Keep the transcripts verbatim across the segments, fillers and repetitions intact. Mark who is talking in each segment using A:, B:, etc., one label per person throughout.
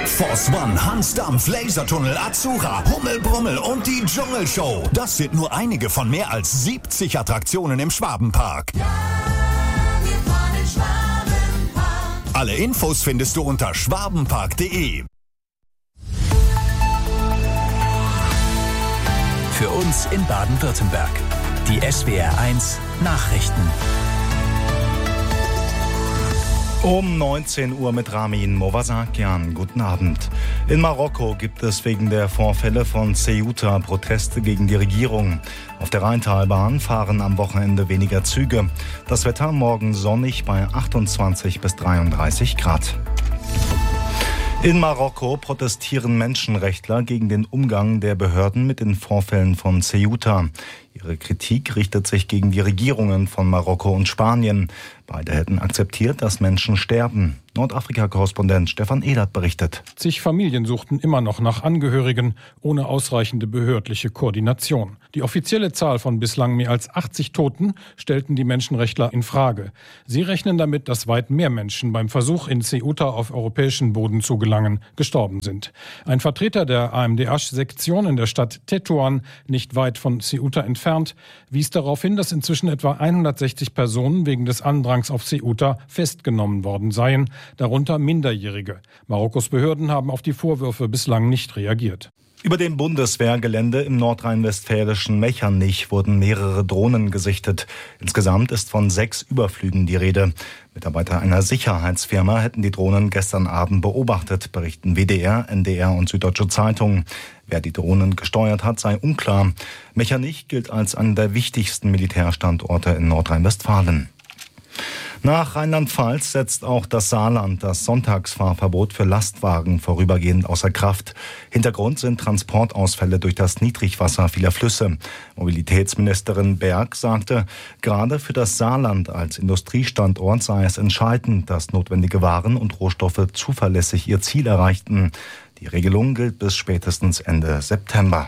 A: Force One, Hansdampf, Lasertunnel, Azura, Hummelbrummel und die Dschungelshow. Das sind nur einige von mehr als siebzig Attraktionen im Schwabenpark.
B: Ja, wir fahren in Schwabenpark.
A: Alle Infos findest du unter schwabenpark punkt de. Für uns in Baden-Württemberg. Die S W R eins Nachrichten.
C: Um neunzehn Uhr mit Ramin Movasakian. Guten Abend. In Marokko gibt es wegen der Vorfälle von Ceuta Proteste gegen die Regierung. Auf der Rheintalbahn fahren am Wochenende weniger Züge. Das Wetter morgen sonnig bei achtundzwanzig bis dreiunddreißig Grad. In Marokko protestieren Menschenrechtler gegen den Umgang der Behörden mit den Vorfällen von Ceuta. Ihre Kritik richtet sich gegen die Regierungen von Marokko und Spanien. Beide hätten akzeptiert, dass Menschen sterben. Nordafrika-Korrespondent Stefan Ehlert berichtet.
D: Zig Familien suchten immer noch nach Angehörigen, ohne ausreichende behördliche Koordination. Die offizielle Zahl von bislang mehr als achtzig Toten stellten die Menschenrechtler in Frage. Sie rechnen damit, dass weit mehr Menschen beim Versuch, in Ceuta auf europäischen Boden zu gelangen, gestorben sind. Ein Vertreter der A M D H-Sektion in der Stadt Tetuan, nicht weit von Ceuta entfernt, wies darauf hin, dass inzwischen etwa hundertsechzig Personen wegen des Andrangs auf Ceuta festgenommen worden seien, darunter Minderjährige. Marokkos Behörden haben auf die Vorwürfe bislang nicht reagiert.
C: Über dem Bundeswehrgelände im nordrhein-westfälischen Mechernich wurden mehrere Drohnen gesichtet. Insgesamt ist von sechs Überflügen die Rede. Mitarbeiter einer Sicherheitsfirma hätten die Drohnen gestern Abend beobachtet, berichten W D R, N D R und Süddeutsche Zeitung. Wer die Drohnen gesteuert hat, sei unklar. Mechernich gilt als einer der wichtigsten Militärstandorte in Nordrhein-Westfalen. Nach Rheinland-Pfalz setzt auch das Saarland das Sonntagsfahrverbot für Lastwagen vorübergehend außer Kraft. Hintergrund sind Transportausfälle durch das Niedrigwasser vieler Flüsse. Mobilitätsministerin Berg sagte, gerade für das Saarland als Industriestandort sei es entscheidend, dass notwendige Waren und Rohstoffe zuverlässig ihr Ziel erreichten. Die Regelung gilt bis spätestens Ende September.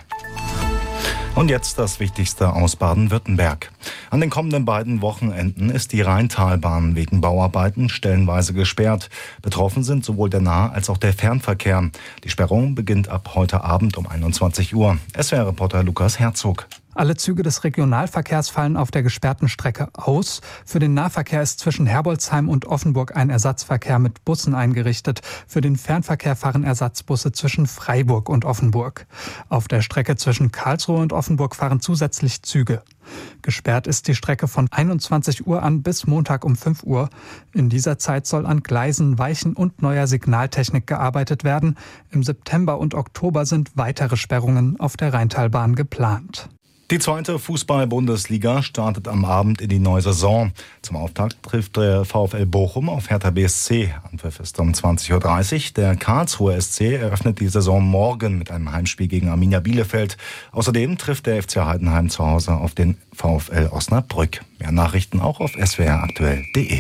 C: Und jetzt das Wichtigste aus Baden-Württemberg. An den kommenden beiden Wochenenden ist die Rheintalbahn wegen Bauarbeiten stellenweise gesperrt. Betroffen sind sowohl der Nah- als auch der Fernverkehr. Die Sperrung beginnt ab heute Abend um einundzwanzig Uhr. S W R-Reporter Lukas Herzog.
E: Alle Züge des Regionalverkehrs fallen auf der gesperrten Strecke aus. Für den Nahverkehr ist zwischen Herbolzheim und Offenburg ein Ersatzverkehr mit Bussen eingerichtet. Für den Fernverkehr fahren Ersatzbusse zwischen Freiburg und Offenburg. Auf der Strecke zwischen Karlsruhe und Offenburg fahren zusätzlich Züge. Gesperrt ist die Strecke von einundzwanzig Uhr an bis Montag um fünf Uhr. In dieser Zeit soll an Gleisen, Weichen und neuer Signaltechnik gearbeitet werden. Im September und Oktober sind weitere Sperrungen auf der Rheintalbahn geplant.
C: Die zweite Fußball-Bundesliga startet am Abend in die neue Saison. Zum Auftakt trifft der VfL Bochum auf Hertha B S C. Anpfiff ist um zwanzig Uhr dreißig. Der Karlsruher S C eröffnet die Saison morgen mit einem Heimspiel gegen Arminia Bielefeld. Außerdem trifft der F C Heidenheim zu Hause auf den VfL Osnabrück. Mehr Nachrichten auch auf s w r aktuell punkt de.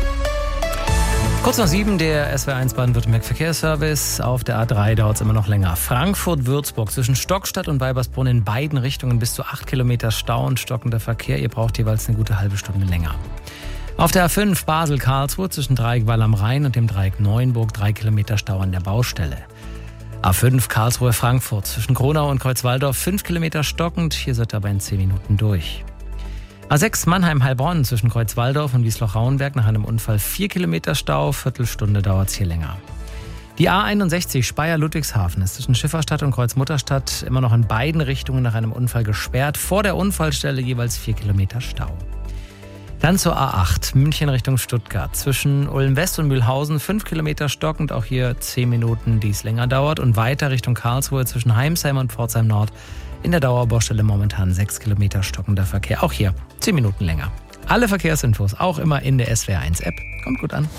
F: Kurz nach sieben, der S W R eins Baden-Württemberg Verkehrsservice. Auf der A drei dauert es immer noch länger. Frankfurt-Würzburg zwischen Stockstadt und Weibersbrunn in beiden Richtungen bis zu acht Kilometer Stau und stockender Verkehr. Ihr braucht jeweils eine gute halbe Stunde länger. Auf der A fünf Basel-Karlsruhe zwischen Dreieck-Wall am Rhein und dem Dreieck Neuenburg drei Kilometer Stau an der Baustelle. A fünf Karlsruhe-Frankfurt zwischen Gronau und Kreuzwaldorf fünf Kilometer stockend. Hier seid ihr aber in zehn Minuten durch. A sechs Mannheim-Heilbronn zwischen Kreuzwaldorf und Wiesloch-Rauenberg nach einem Unfall vier Kilometer Stau, Viertelstunde dauert es hier länger. Die A einundsechzig Speyer-Ludwigshafen ist zwischen Schifferstadt und Kreuzmutterstadt immer noch in beiden Richtungen nach einem Unfall gesperrt. Vor der Unfallstelle jeweils vier Kilometer Stau. Dann zur A acht München Richtung Stuttgart zwischen Ulm-West und Mühlhausen fünf Kilometer stockend, auch hier zehn Minuten, die es länger dauert. Und weiter Richtung Karlsruhe zwischen Heimsheim und Pforzheim Nord. In der Dauerbaustelle momentan sechs Kilometer stockender Verkehr. Auch hier zehn Minuten länger. Alle Verkehrsinfos auch immer in der S W R eins App. Kommt gut an.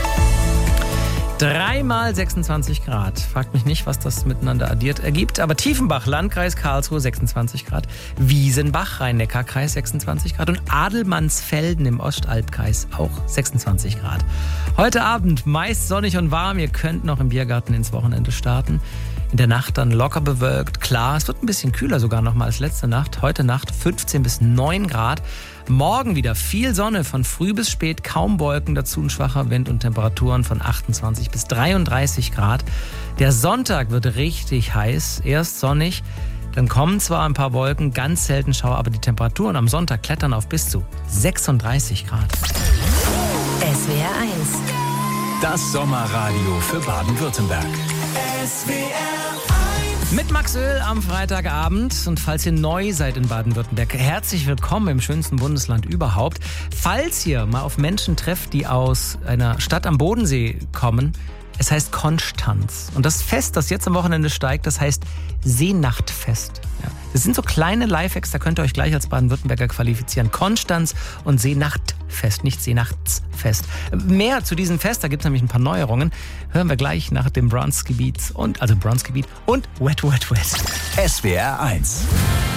F: Dreimal sechsundzwanzig Grad. Fragt mich nicht, was das miteinander addiert ergibt. Aber Tiefenbach, Landkreis Karlsruhe, sechsundzwanzig Grad. Wiesenbach, Rhein-Neckar-Kreis, sechsundzwanzig Grad. Und Adelmannsfelden im Ostalbkreis auch sechsundzwanzig Grad. Heute Abend meist sonnig und warm. Ihr könnt noch im Biergarten ins Wochenende starten. In der Nacht dann locker bewölkt. Klar, es wird ein bisschen kühler sogar noch mal als letzte Nacht. Heute Nacht fünfzehn bis neun Grad. Morgen wieder viel Sonne, von früh bis spät, kaum Wolken, dazu ein schwacher Wind und Temperaturen von achtundzwanzig bis dreiunddreißig Grad. Der Sonntag wird richtig heiß, erst sonnig, dann kommen zwar ein paar Wolken, ganz selten Schauer, aber die Temperaturen am Sonntag klettern auf bis zu sechsunddreißig Grad.
G: S W R eins.
A: Das Sommerradio für Baden-Württemberg.
B: S W R
F: Mit Max Öl am Freitagabend. Und falls ihr neu seid in Baden-Württemberg, herzlich willkommen im schönsten Bundesland überhaupt. Falls ihr mal auf Menschen trefft, die aus einer Stadt am Bodensee kommen, es heißt Konstanz. Und das Fest, das jetzt am Wochenende steigt, das heißt Seenachtfest. Ja. Das sind so kleine Lifehacks, da könnt ihr euch gleich als Baden-Württemberger qualifizieren. Konstanz und Seenachtfest, nicht Seenachtsfest. Mehr zu diesem Fest, da gibt es nämlich ein paar Neuerungen, hören wir gleich nach dem Bronzegebiet und, also Bronzegebiet und Wet, Wet, Wet.
A: S W R eins.